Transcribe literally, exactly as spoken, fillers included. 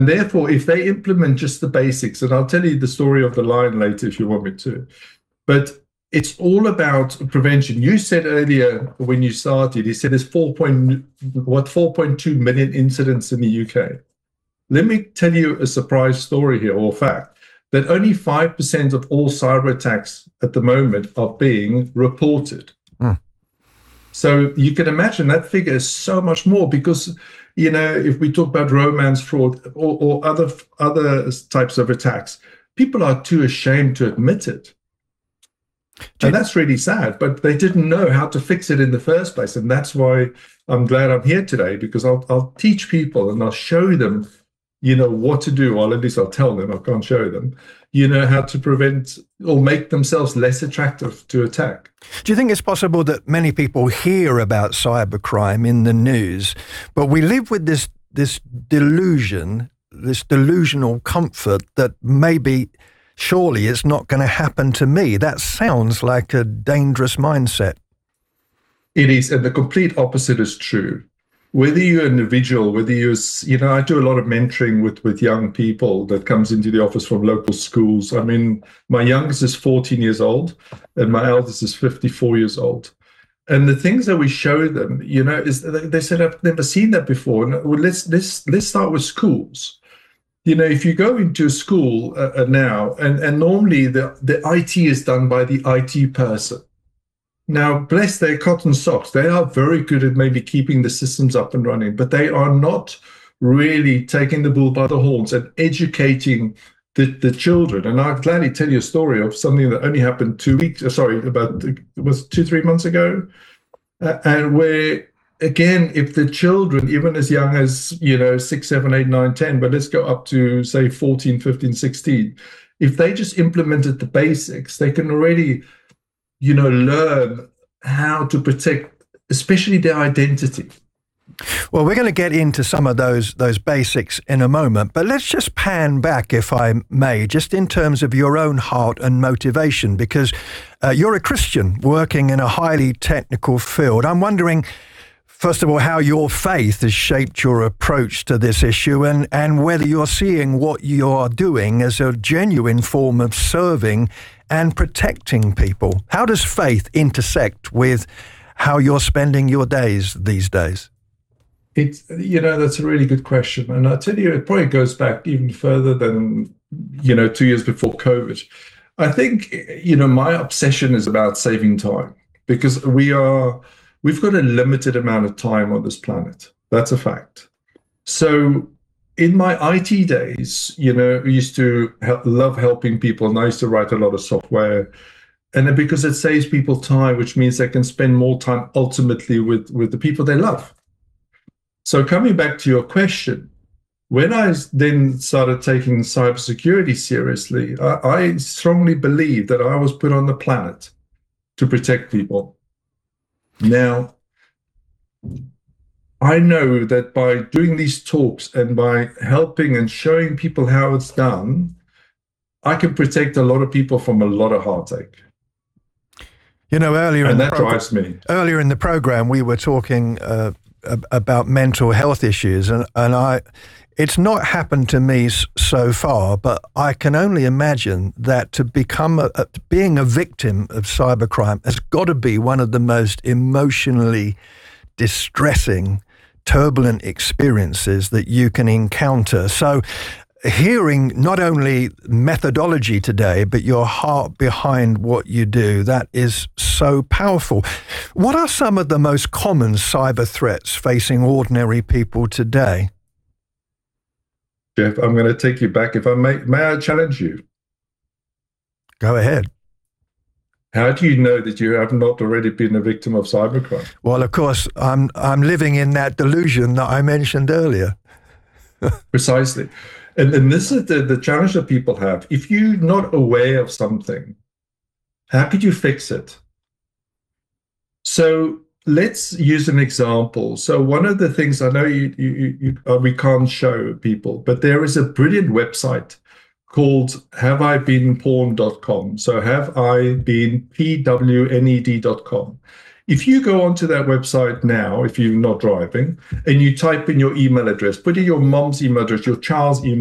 therefore, if they implement just the basics, and I'll tell you the story of the lion later if you want me to, but it's all about prevention. You said earlier when you started, you said there's four point what four point two million incidents in the U K. Let me tell you a surprise story here, or fact, that only five percent of all cyber attacks at the moment are being reported. Mm. So you can imagine that figure is so much more because, you know, if we talk about romance fraud or, or other other types of attacks, people are too ashamed to admit it. And that's really sad, but they didn't know how to fix it in the first place. And that's why I'm glad I'm here today, because I'll, I'll teach people and I'll show them, you know, what to do, or at least I'll tell them, I can't show them, you know, how to prevent or make themselves less attractive to attack. Do you think it's possible that many people hear about cybercrime in the news, but we live with this this delusion, this delusional comfort that maybe, surely it's not going to happen to me? That sounds like a dangerous mindset. It is, and the complete opposite is true. Whether you're an individual, whether you're, you know, I do a lot of mentoring with, with young people that comes into the office from local schools. I mean, my youngest is fourteen years old and my eldest is fifty-four years old. And the things that we show them, you know, is they said, I've never seen that before. And well, let's, let's, let's start with schools. You know, if you go into a school uh, now, and, and normally the, the I T is done by the I T person. Now, bless their cotton socks, they are very good at maybe keeping the systems up and running, but they are not really taking the bull by the horns and educating the, the children. And I'll gladly tell you a story of something that only happened two weeks, sorry, about, it was two, three months ago, uh, and where, again, if the children, even as young as, you know, six, seven, eight, nine, ten, but let's go up to, say, fourteen, fifteen, sixteen, if they just implemented the basics, they can already, you know, learn how to protect, especially their identity. Well, we're going to get into some of those those basics in a moment, but let's just pan back, if I may, just in terms of your own heart and motivation, because uh, you're a Christian working in a highly technical field. I'm wondering, first of all, how your faith has shaped your approach to this issue, and, and whether you're seeing what you're doing as a genuine form of serving and protecting people. How does faith intersect with how you're spending your days these days? It's, you know, that's a really good question. And I'll tell you, it probably goes back even further than, you know, two years before COVID. I think, you know, my obsession is about saving time, because we are, we've got a limited amount of time on this planet. That's a fact. So in my I T days, you know, we used to help, love helping people, and I used to write a lot of software. And then because it saves people time, which means they can spend more time ultimately with, with the people they love. So coming back to your question, when I then started taking cybersecurity seriously, I, I strongly believe that I was put on the planet to protect people. Now, I know that by doing these talks and by helping and showing people how it's done, I can protect a lot of people from a lot of heartache. You know, earlier and in that the program, drives me. Earlier in the program, we were talking uh, about mental health issues, and and I, it's not happened to me so far, but I can only imagine that to become a, a being a victim of cybercrime has got to be one of the most emotionally distressing, turbulent experiences that you can encounter. So hearing not only methodology today, but your heart behind what you do, that is so powerful. What are some of the most common cyber threats facing ordinary people today? Jeff, I'm going to take you back. If I may, may I challenge you? Go ahead. How do you know that you have not already been a victim of cybercrime? Well, of course, I'm I'm living in that delusion that I mentioned earlier. Precisely. And, and this is the, the challenge that people have. If you're not aware of something, how could you fix it? So let's use an example. So one of the things I know you, you, you, uh, we can't show people, but there is a brilliant website called have I been porn dot com. So have I been P W N E D dot com. If you go onto that website now, if you're not driving, and you type in your email address, put in your mom's email address, your child's email